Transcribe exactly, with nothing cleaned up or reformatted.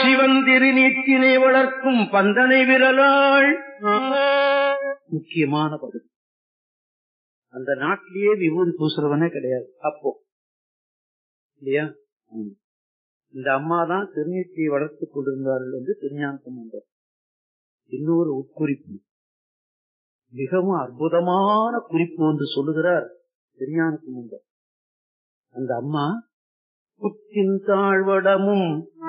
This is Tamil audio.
சிவன் திருநீற்றினை வளர்க்கும் பந்தனை விரலாள். முக்கியமான பகுதி. அந்த நாட்டிலேயே விபூதி பூசுறவனே கிடையாது அப்போ இல்லையா. இந்த அம்மா தான் திருநீற்றியை வளர்த்துக் கொண்டிருந்தார்கள் என்று திருஞான சம்பந்தர். இன்னொரு உட்குறிப்பு, மிகவும் அற்புதமான குறிப்பு ஒன்று சொல்லுகிறார் திருஞான சம்பந்தர். அந்த அம்மா புத்தின் தாழ்வடமும்